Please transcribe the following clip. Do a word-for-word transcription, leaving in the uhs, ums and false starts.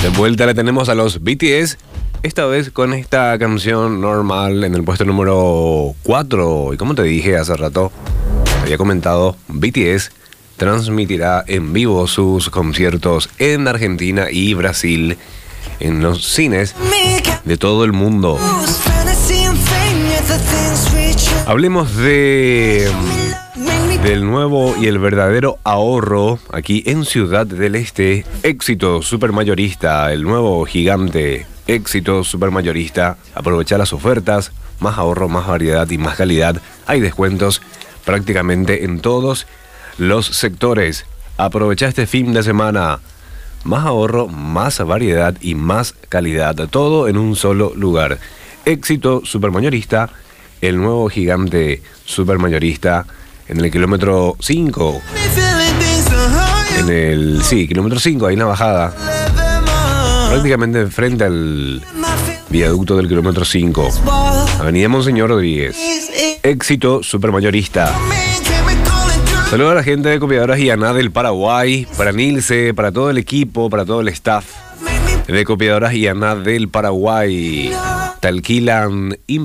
De vuelta le tenemos a los B T S, esta vez con esta canción Normal en el puesto número cuatro. Y como te dije hace rato, había comentado, B T S transmitirá en vivo sus conciertos en Argentina y Brasil en los cines de todo el mundo. Hablemos de del nuevo y el verdadero ahorro aquí en Ciudad del Este. Éxito Supermayorista, el nuevo gigante Éxito Supermayorista. Aprovecha las ofertas, más ahorro, más variedad y más calidad. Hay descuentos prácticamente en todos los sectores. Aprovecha este fin de semana. Más ahorro, más variedad y más calidad. Todo en un solo lugar. Éxito Supermayorista, el nuevo gigante Supermayorista, en el kilómetro cinco. En el, sí, kilómetro cinco, ahí en la bajada. Prácticamente frente al viaducto del kilómetro cinco. Avenida Monseñor Rodríguez. Éxito Supermayorista. Saludos a la gente de Copiadoras Iana del Paraguay, para Nilce, para todo el equipo, para todo el staff de Copiadoras Iana del Paraguay. Te alquilan